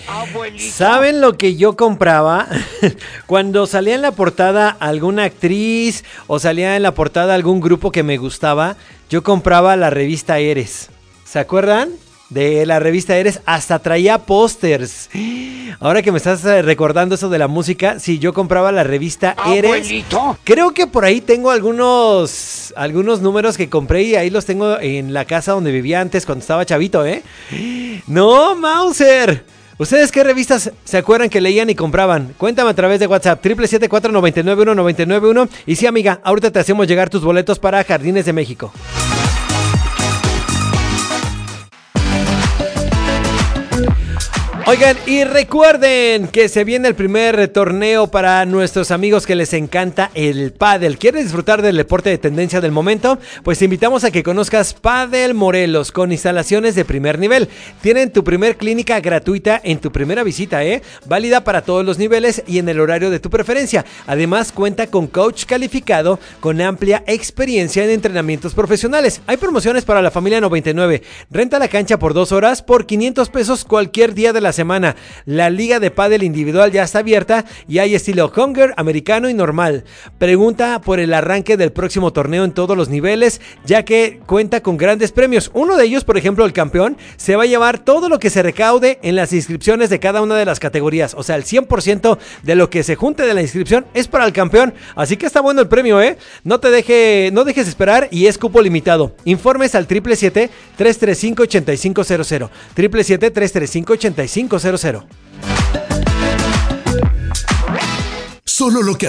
Abuelito. ¿Saben lo que yo compraba? Cuando salía en la portada alguna actriz o salía en la portada algún grupo que me gustaba, yo compraba la revista Eres. ¿Se acuerdan? De la revista Eres, hasta traía pósters. Ahora que me estás recordando eso de la música, sí, yo compraba la revista Eres. Abuelito. Creo que por ahí tengo algunos números que compré y ahí los tengo en la casa donde vivía antes cuando estaba chavito, ¿eh? ¡No, Mauser! ¿Ustedes qué revistas se acuerdan que leían y compraban? Cuéntame a través de WhatsApp, 777-499-1991. Y sí, amiga, ahorita te hacemos llegar tus boletos para Jardines de México. Oigan, y recuerden que se viene el primer torneo para nuestros amigos que les encanta el pádel. ¿Quieres disfrutar del deporte de tendencia del momento? Pues te invitamos a que conozcas Pádel Morelos con instalaciones de primer nivel. Tienen tu primer clínica gratuita en tu primera visita, válida para todos los niveles y en el horario de tu preferencia. Además, cuenta con coach calificado con amplia experiencia en entrenamientos profesionales. Hay promociones para la familia 99. Renta la cancha por 2 horas por 500 pesos cualquier día de la semana. La liga de pádel individual ya está abierta y hay estilo Hunger, americano y normal. Pregunta por el arranque del próximo torneo en todos los niveles, ya que cuenta con grandes premios. Uno de ellos, por ejemplo, el campeón, se va a llevar todo lo que se recaude en las inscripciones de cada una de las categorías. O sea, el 100% de lo que se junte de la inscripción es para el campeón. Así que está bueno el premio, no dejes esperar y es cupo limitado. Informes al 777-335-8500. 777-335-8500. Solo lo que